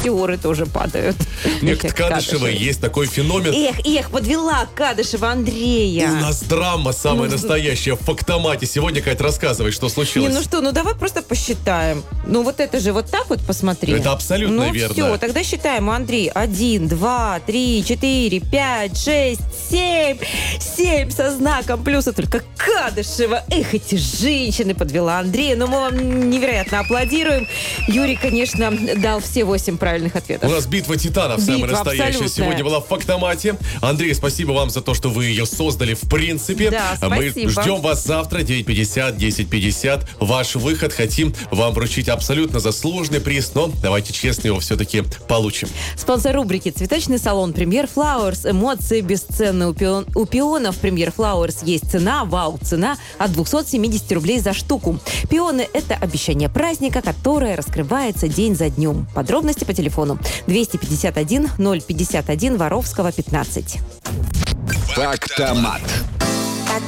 метеоры тоже падают. Нет, Кадышева есть такой феномен. Подвела Кадышева Андрея. У нас драма самая настоящая в Фактомате. Сегодня, Кать, рассказывай, что случилось. Давай просто посчитаем. Вот это же вот так вот посмотри. Это абсолютно верно. Все, тогда считаем, Андрей. 1, 2, 3, 4, 5, 6, 7. 7 со знаком плюса. Только Кадышева. Эти женщины подвела Андрея. Мы вам невероятно аплодируем. Юрий, конечно, дал все 8 правильных ответов. У нас битва титанов самая настоящая абсолютная. сегодня была в Фактомате. Андрей, спасибо вам за то, что вы ее создали в принципе. Да, спасибо. Мы ждем вас завтра, 9:50, 10:50. Ваш выход. Хотим вам вручить абсолютно заслуженный приз, но давайте честно его все-таки получим. Спонсор рубрики «Цветочный салон Премьер Flowers». Эмоции бесценны. У пионов Премьер Flowers есть цена, вау-цена от 270 рублей за штуку. Пионы – это обещание праздника, которое раскрывается день за днем. Подробности по телефону 251 051 Воровского 15. Фактомат.